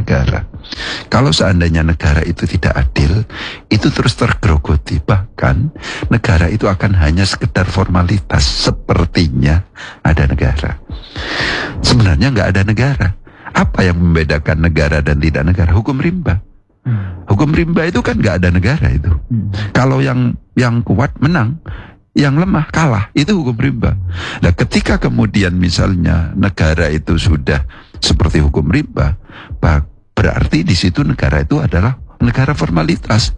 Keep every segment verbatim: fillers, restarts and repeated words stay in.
negara. Kalau seandainya negara itu tidak adil, itu terus tergerogoti. Bahkan negara itu akan hanya sekedar formalitas. Sepertinya ada negara. Sebenarnya nggak ada negara. Apa yang membedakan negara dan tidak negara? Hukum rimba. Hmm. Hukum rimba itu kan nggak ada negara itu. Hmm. Kalau yang yang kuat menang, yang lemah kalah, itu hukum rimba. Nah, ketika kemudian misalnya negara itu sudah seperti hukum rimba, berarti di situ negara itu adalah negara formalitas.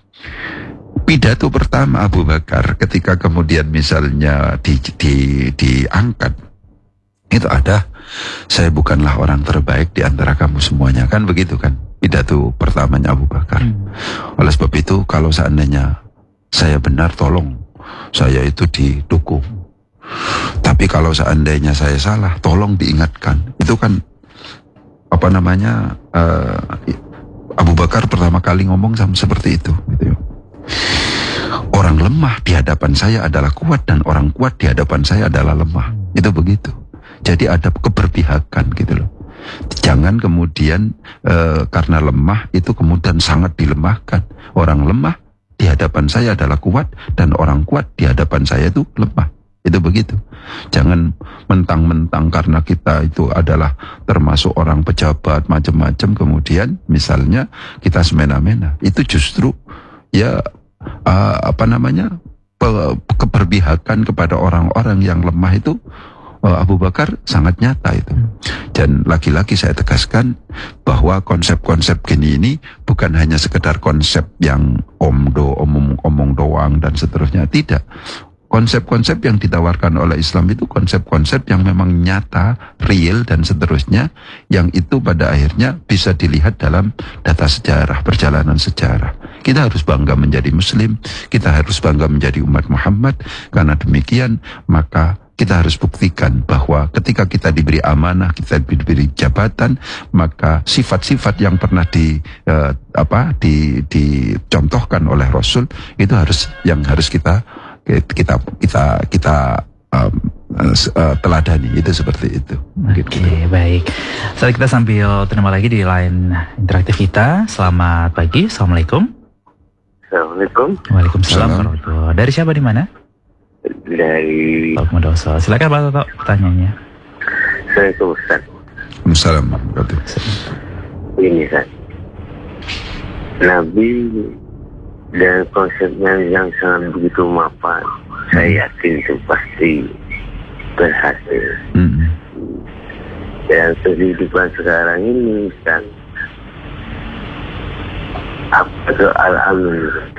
Pidato pertama Abu Bakar ketika kemudian misalnya di, di, diangkat, itu ada, saya bukanlah orang terbaik di antara kamu semuanya, kan begitu kan pidato pertamanya Abu Bakar. Hmm. Oleh sebab itu kalau seandainya saya benar, tolong saya itu didukung. Tapi kalau seandainya saya salah, tolong diingatkan. Itu kan apa namanya, uh, Abu Bakar pertama kali ngomong sama seperti itu, gitu. Orang lemah di hadapan saya adalah kuat, dan orang kuat di hadapan saya adalah lemah. Itu begitu. Jadi ada keberpihakan gitu loh. Jangan kemudian uh, karena lemah itu kemudian sangat dilemahkan. Orang lemah di hadapan saya adalah kuat, dan orang kuat di hadapan saya itu lemah. Itu begitu. Jangan mentang-mentang karena kita itu adalah termasuk orang pejabat macam-macam, kemudian misalnya kita semena-mena. Itu justru ya uh, apa namanya pe- keberpihakan kepada orang-orang yang lemah itu. uh, Abu Bakar sangat nyata itu. Dan lagi-lagi saya tegaskan bahwa konsep-konsep gini ini bukan hanya sekedar konsep yang omdo, omong, omong doang dan seterusnya. Tidak. Konsep-konsep yang ditawarkan oleh Islam itu konsep-konsep yang memang nyata, real dan seterusnya, yang itu pada akhirnya bisa dilihat dalam data sejarah, perjalanan sejarah. Kita harus bangga menjadi Muslim, kita harus bangga menjadi umat Muhammad. Karena demikian maka kita harus buktikan bahwa ketika kita diberi amanah, kita diberi jabatan, maka sifat-sifat yang pernah di uh, apa di dicontohkan oleh Rasul itu harus yang harus kita kita kita kita um, uh, teladani. Itu seperti itu. Oke, okay, gitu. Baik. Saat kita sambil terima lagi di line interaktif kita. Selamat pagi. Assalamualaikum. Assalamualaikum. Waalaikumsalam warahmatullahi. Dari siapa, di mana? Dari Pak Mudoso. Silakan Pak Toto pertanyaannya. Assalamualaikum Ustaz. Assalamualaikum. Ini Ustaz, Nabi dan konsepnya yang sangat begitu mapan, saya yakin itu pasti berhasil. Mm-hmm. Dan kehidupan sekarang ini Ustaz, apa itu al-amin?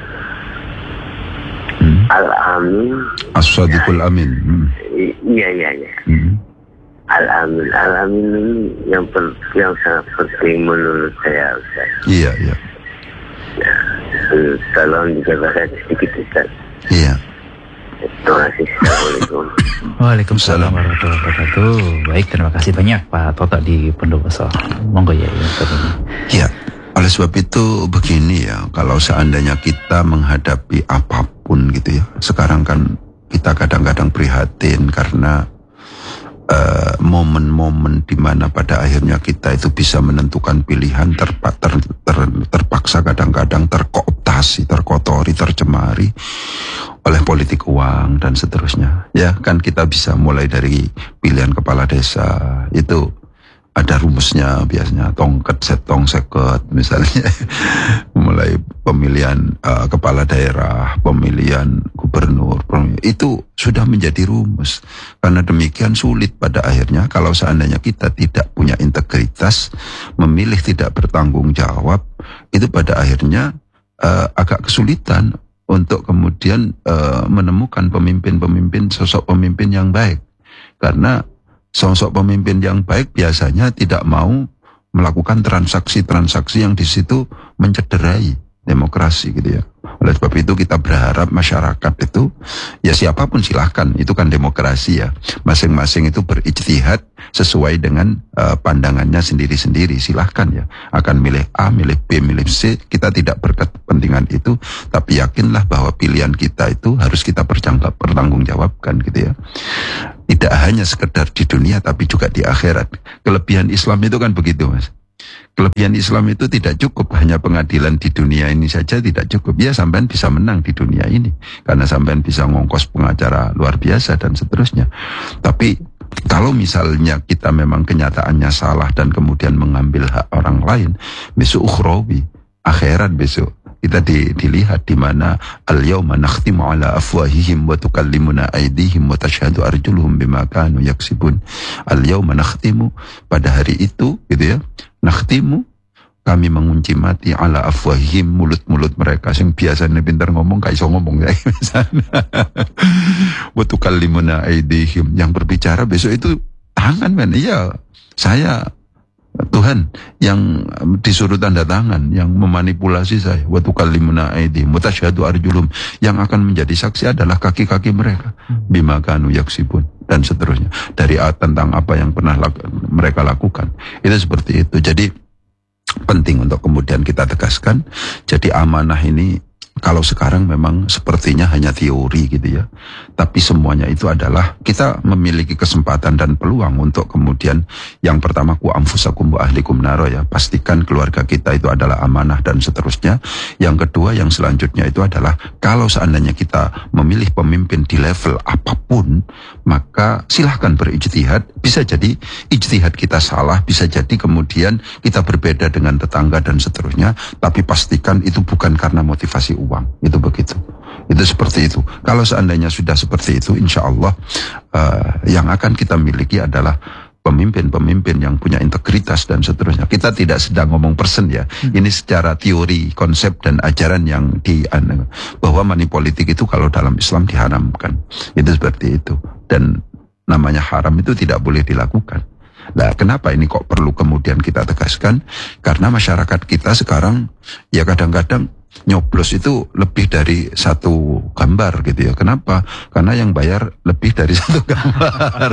Hmm. Al-amin, As-Sadiqul Amin. Hmm. Iya iya iya. Hmm. Al-amin, al-amin ini yang per, yang sangat penting menurut saya Ustaz. Iya iya. Ya, tolong dijabarkan sedikit Ustaz. Iya. Terima kasih. Assalamualaikum. Waalaikumsalam warahmatullahi wabarakatuh. Baik, terima kasih banyak Pak Toto di Pendoso. Monggo ya. Iya. Oleh sebab itu begini ya, kalau seandainya kita menghadapi apapun gitu ya, sekarang kan kita kadang-kadang prihatin karena uh, momen-momen di mana pada akhirnya kita itu bisa menentukan pilihan terpa, ter, ter, terpaksa kadang-kadang terkooptasi, terkotori, tercemari oleh politik uang dan seterusnya. Ya kan kita bisa mulai dari pilihan kepala desa itu. Ada rumusnya biasanya, tongket setong seket misalnya. Mulai pemilihan uh, kepala daerah, pemilihan gubernur, pemilihan, itu sudah menjadi rumus. Karena demikian sulit pada akhirnya kalau seandainya kita tidak punya integritas, memilih tidak bertanggung jawab, itu pada akhirnya uh, agak kesulitan untuk kemudian uh, menemukan pemimpin-pemimpin, sosok pemimpin yang baik. Karena sosok pemimpin yang baik biasanya tidak mau melakukan transaksi-transaksi yang di situ mencederai demokrasi gitu ya. Oleh sebab itu kita berharap masyarakat itu, ya siapapun silahkan, itu kan demokrasi ya. Masing-masing itu berijtihad sesuai dengan uh, pandangannya sendiri-sendiri, silahkan ya. Akan milih A, milih B, milih C, kita tidak berkepentingan itu, tapi yakinlah bahwa pilihan kita itu harus kita pertanggungjawabkan gitu ya. Tidak hanya sekedar di dunia tapi juga di akhirat. Kelebihan Islam itu kan begitu Mas. Kelebihan Islam itu tidak cukup hanya pengadilan di dunia ini saja, tidak cukup. Ya sampean bisa menang di dunia ini karena sampean bisa ngongkos pengacara luar biasa dan seterusnya. Tapi kalau misalnya kita memang kenyataannya salah dan kemudian mengambil hak orang lain, besok ukhrawi, akhirat besok kita di, dilihat di mana al-yauma nakhtimu ala afwahihim wa tukallimuna aydihim wa tashhadu arjuluhum bima kanu yaksibun. Al-yauma nakhtimu, pada hari itu gitu ya, nakhtimu, kami mengunci mati ala afwahihim, mulut-mulut mereka sing biasanya pintar ngomong gak iso ngomong ya. Wa tukallimuna aydihim, yang berbicara besok itu tangan men. Iya, saya Tuhan yang disuruh tanda tangan, yang memanipulasi saya. Wa tukallimuna aydihim wa tashhadu arjulum, yang akan menjadi saksi adalah kaki-kaki mereka. Bima kanu yaksibun, dan seterusnya. Dari tentang apa yang pernah laku, mereka lakukan. Itu seperti itu. Jadi penting untuk kemudian kita tegaskan. Jadi amanah ini kalau sekarang memang sepertinya hanya teori gitu ya. Tapi semuanya itu adalah kita memiliki kesempatan dan peluang untuk kemudian yang pertama ku anfusakum wa ahlikum naro ya. Pastikan keluarga kita itu adalah amanah dan seterusnya. Yang kedua, yang selanjutnya itu adalah kalau seandainya kita memilih pemimpin di level apapun, maka silahkan berijtihad. Bisa jadi ijtihad kita salah, bisa jadi kemudian kita berbeda dengan tetangga dan seterusnya. Tapi pastikan itu bukan karena motivasi uang. Itu begitu. Itu seperti itu. Kalau seandainya sudah seperti itu, insya Allah uh, yang akan kita miliki adalah pemimpin-pemimpin yang punya integritas dan seterusnya. Kita tidak sedang ngomong persen ya. Hmm. Ini secara teori, konsep dan ajaran yang di bahwa money politik itu kalau dalam Islam diharamkan. Itu seperti itu. Dan namanya haram itu tidak boleh dilakukan. Nah, kenapa ini kok perlu kemudian kita tegaskan? Karena masyarakat kita sekarang ya kadang-kadang nyoblos itu lebih dari satu gambar gitu ya. Kenapa? Karena yang bayar lebih dari satu gambar.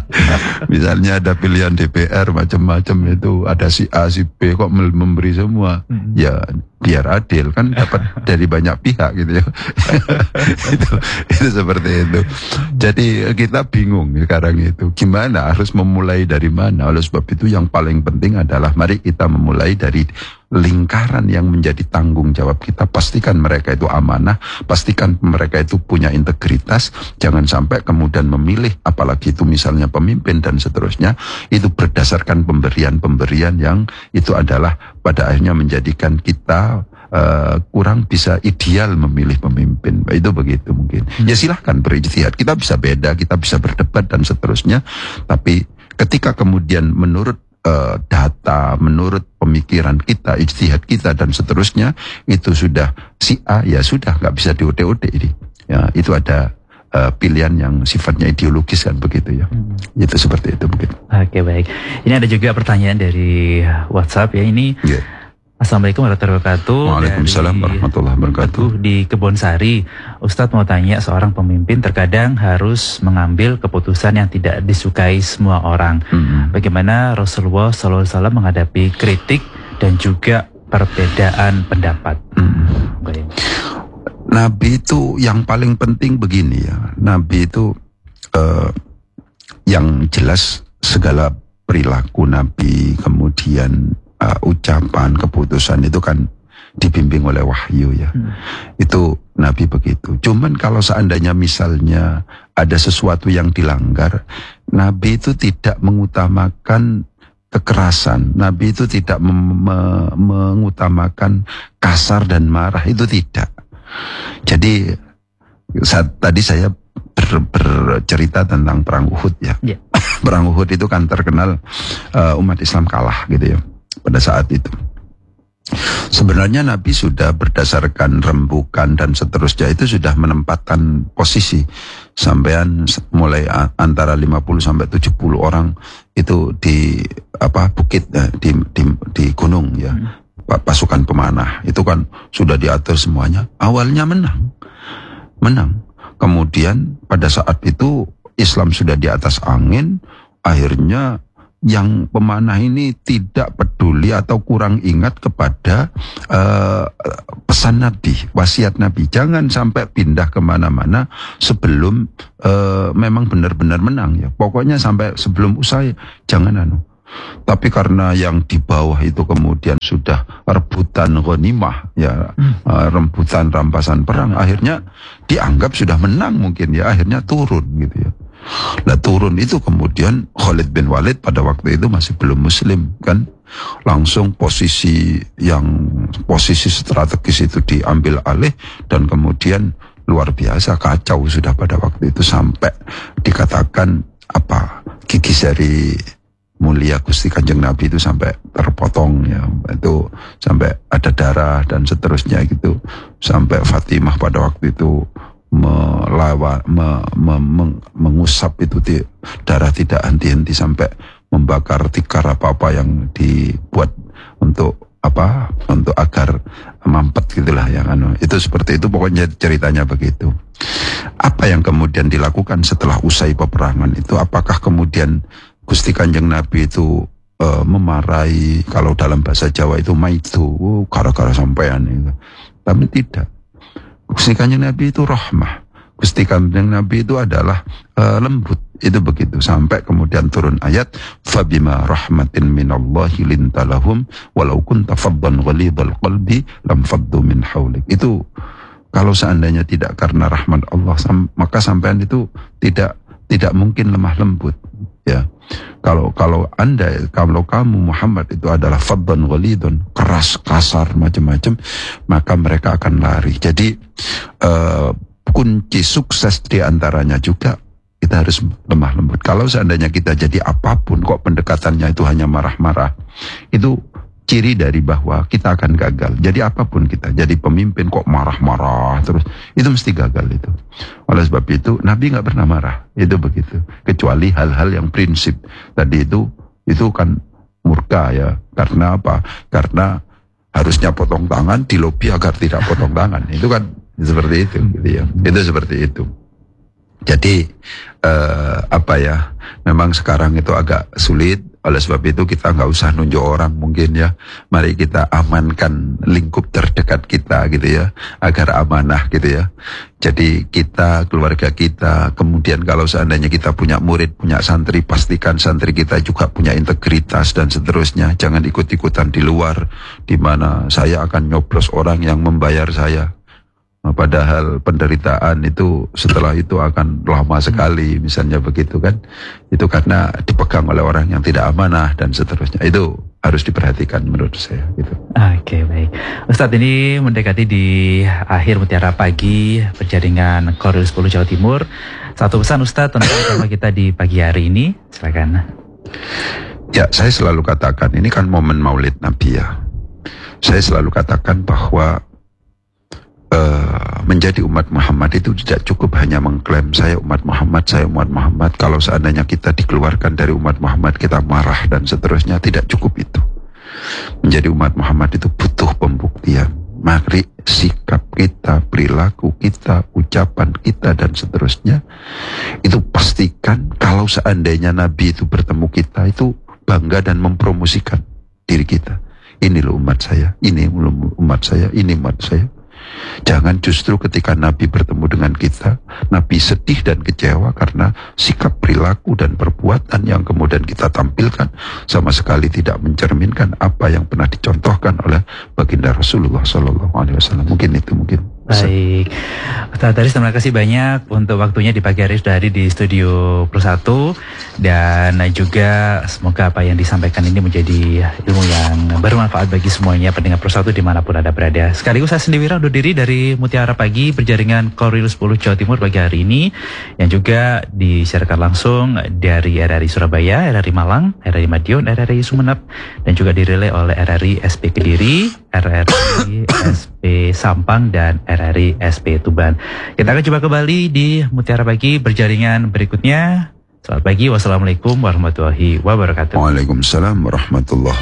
Misalnya ada pilihan D P R macam-macam itu, ada si A, si B kok memberi semua. Hmm. Ya biar adil kan, dapat dari banyak pihak gitu ya. itu itu seperti itu. Jadi kita bingung sekarang itu. Gimana harus memulai dari mana? Oleh sebab itu yang paling penting adalah mari kita memulai dari lingkaran yang menjadi tanggung jawab kita. Pastikan mereka itu amanah, pastikan mereka itu punya integritas. Jangan sampai kemudian memilih, apalagi itu misalnya pemimpin dan seterusnya, itu berdasarkan pemberian-pemberian yang itu adalah pada akhirnya menjadikan kita uh, kurang bisa ideal memilih pemimpin. Itu begitu mungkin. Ya silahkan berijtihad, kita bisa beda, kita bisa berdebat dan seterusnya. Tapi ketika kemudian menurut Uh, data, menurut pemikiran kita, ijtihad kita dan seterusnya itu sudah si A, ya sudah nggak bisa diode-ode ini. Ya, itu ada uh, pilihan yang sifatnya ideologis kan begitu ya. Hmm. Itu seperti itu mungkin. Oke, baik. Ini ada juga pertanyaan dari WhatsApp ya ini. Yeah. Assalamualaikum warahmatullahi wabarakatuh. Waalaikumsalam warahmatullahi wabarakatuh. Di Kebonsari, Ustadz mau tanya, seorang pemimpin terkadang harus mengambil keputusan yang tidak disukai semua orang. Mm-hmm. Bagaimana Rasulullah shallallahu alaihi wasallam menghadapi kritik dan juga perbedaan pendapat? Mm-hmm. Nabi itu yang paling penting begini ya. Nabi itu uh, yang jelas segala perilaku Nabi, kemudian Uh, ucapan, keputusan itu kan dibimbing oleh wahyu ya. Hmm. Itu Nabi begitu. Cuman kalau seandainya misalnya ada sesuatu yang dilanggar, Nabi itu tidak mengutamakan kekerasan. Nabi itu tidak mem- me- mengutamakan kasar dan marah. Itu tidak. Jadi saat tadi saya ber- bercerita tentang perang Uhud ya. Yeah. Perang Uhud itu kan terkenal uh, umat Islam kalah gitu ya. Pada saat itu sebenarnya Nabi sudah berdasarkan rembukan dan seterusnya itu sudah menempatkan posisi sampean mulai antara lima puluh sampai tujuh puluh orang itu di apa bukit di di, di gunung ya. Hmm. Pasukan pemanah itu kan sudah diatur semuanya. Awalnya menang menang kemudian pada saat itu Islam sudah di atas angin, akhirnya yang pemanah ini tidak peduli atau kurang ingat kepada uh, pesan Nabi, wasiat Nabi. Jangan sampai pindah kemana-mana sebelum uh, memang benar-benar menang ya. Pokoknya sampai sebelum usai jangan anu. Tapi karena yang di bawah itu kemudian sudah rebutan ghanimah, ya, hmm. uh, rebutan rampasan perang, akhirnya dianggap sudah menang mungkin ya, akhirnya turun gitu ya. Nah turun itu kemudian Khalid bin Walid pada waktu itu masih belum muslim kan, langsung posisi yang posisi strategis itu diambil alih dan kemudian luar biasa kacau sudah pada waktu itu, sampai dikatakan apa gigi jari mulia Gusti Kanjeng Nabi itu sampai terpotong ya, itu sampai ada darah dan seterusnya gitu, sampai Fatimah pada waktu itu melawan me, me, meng, mengusap itu di, darah tidak henti-henti sampai membakar tikar apa-apa yang dibuat untuk apa untuk agar mampet gitulah yang anu, itu seperti itu pokoknya ceritanya begitu. Apa yang kemudian dilakukan setelah usai peperangan itu, apakah kemudian Gusti Kanjeng Nabi itu uh, memarahi, kalau dalam bahasa Jawa itu maitu, oh, gara-gara sampean itu. Tapi tidak. Gusti Kanjeng Nabi itu rahmah. Gusti Kanjeng Nabi itu adalah uh, lembut. Itu begitu. Sampai kemudian turun ayat, fabima rahmatin minallahi lintalahum walau kunta faddan ghalidhal qalbi lam faddu min haulik. Itu kalau seandainya tidak karena rahmat Allah, maka sampean itu tidak tidak mungkin lemah lembut. Ya, kalau kalau anda, kalau kamu Muhammad itu adalah faddan ghalidun, keras, kasar, macam-macam, maka mereka akan lari. Jadi uh, kunci sukses diantaranya juga kita harus lemah lembut. Kalau seandainya kita jadi apapun kok pendekatannya itu hanya marah-marah, itu ciri dari bahwa kita akan gagal. Jadi apapun kita, jadi pemimpin kok marah-marah terus, itu mesti gagal itu. Oleh sebab itu Nabi nggak pernah marah, itu begitu. Kecuali hal-hal yang prinsip tadi itu, itu kan murka ya. Karena apa? Karena harusnya potong tangan, dilobi agar tidak potong tangan. Itu kan seperti itu, gitu ya. Itu seperti itu. Jadi eh, apa ya? Memang sekarang itu agak sulit. Oleh sebab itu kita nggak usah nunjuk orang mungkin ya. Mari kita amankan lingkup terdekat kita gitu ya, agar amanah gitu ya. Jadi kita, keluarga kita, kemudian kalau seandainya kita punya murid, punya santri, pastikan santri kita juga punya integritas dan seterusnya. Jangan ikut-ikutan di luar, di mana saya akan nyoblos orang yang membayar saya. Padahal penderitaan itu setelah itu akan lama sekali, misalnya begitu kan. Itu karena dipegang oleh orang yang tidak amanah dan seterusnya. Itu harus diperhatikan menurut saya gitu. Oke, baik. Ustadz, ini mendekati di akhir Mutiara Pagi berjaringan Koril sepuluh Jawa Timur. Satu pesan Ustadz tentang tema kita di pagi hari ini, silakan. Ya, saya selalu katakan ini kan momen Maulid Nabi ya. Saya selalu katakan bahwa Uh, menjadi umat Muhammad itu tidak cukup hanya mengklaim saya umat Muhammad, saya umat Muhammad. Kalau seandainya kita dikeluarkan dari umat Muhammad, kita marah dan seterusnya, tidak cukup itu. Menjadi umat Muhammad itu butuh pembuktian. Mari sikap kita, perilaku kita, ucapan kita dan seterusnya, itu pastikan kalau seandainya Nabi itu bertemu kita, itu bangga dan mempromosikan diri kita. Ini loh umat saya, ini umat saya, ini umat saya. Jangan justru ketika Nabi bertemu dengan kita, Nabi sedih dan kecewa karena sikap, perilaku dan perbuatan yang kemudian kita tampilkan sama sekali tidak mencerminkan apa yang pernah dicontohkan oleh baginda Rasulullah Sallallahu Alaihi Wasallam. Mungkin itu mungkin. Baik, Ustaz Haris, terima kasih banyak untuk waktunya di pagi hari sudah hadir di studio Pro satu, dan juga semoga apa yang disampaikan ini menjadi ilmu yang bermanfaat bagi semuanya pendengar Pro satu dimanapun Anda berada. Sekaligus saya sendiri undur diri dari Mutiara Pagi berjaringan Koril sepuluh Jawa Timur pagi hari ini, yang juga disiarkan langsung dari R R I Surabaya, R R I Malang, R R I Madiun, R R I Sumeneb, dan juga dirilai oleh R R I S P Kediri, R R I S P Sampang, dan R R I S P Tuban. Kita akan coba kembali di Mutiara Pagi berjaringan berikutnya. Selamat pagi, wassalamualaikum warahmatullahi wabarakatuh. Waalaikumsalam warahmatullahi